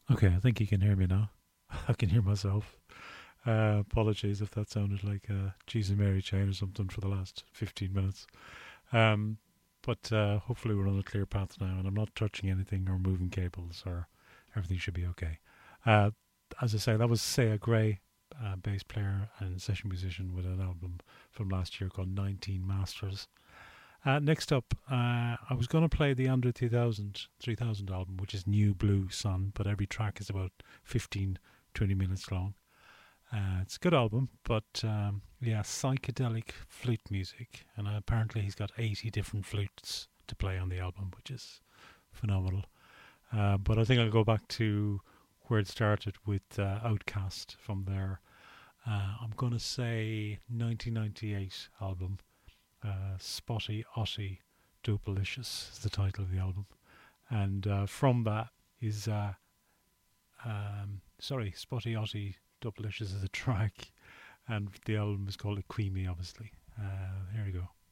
Okay, I think you can hear me now. I can hear myself. Apologies if that sounded like a cheese and Mary chain or something for the last 15 minutes. Um, but hopefully we're on a clear path now, and I'm not touching anything or moving cables, or everything should be okay. Uh, as I say, that was Saya Gray, bass player and session musician with an album from last year called 19 Masters. Next up, I was going to play the Andre 3000 album, which is New Blue Sun, but every track is about 15, 20 minutes long. It's a good album, but yeah, psychedelic flute music, and apparently he's got 80 different flutes to play on the album, which is phenomenal. But I think I'll go back to where it started with Outcast from their, I'm going to say 1998 album, Spotty Otty Dopalicious is the title of the album. And from that is, Spotty Otty Dopalicious is a track, and the album is called Equimi, obviously. Here we go.